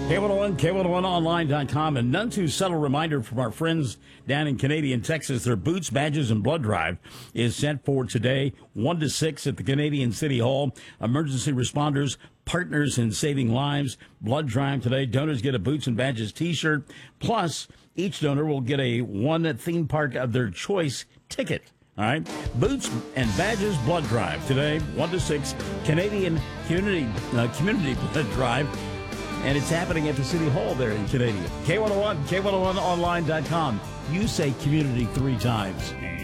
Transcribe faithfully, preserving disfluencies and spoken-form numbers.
K one oh one, K one oh one online dot com, and none too subtle reminder from our friends down in Canadian Texas. Their Boots, Badges, and Blood Drive is set for today, one to six at the Canadian City Hall. Emergency responders, partners in saving lives. Blood Drive today. Donors get a Boots and Badges T-shirt. Plus, each donor will get a one theme park of their choice ticket. All right, Boots and Badges Blood Drive today, one to six, Canadian Community uh, Community Blood Drive. And it's happening at the City Hall there in Canadian. K one oh one, K one oh one online dot com. You say community three times.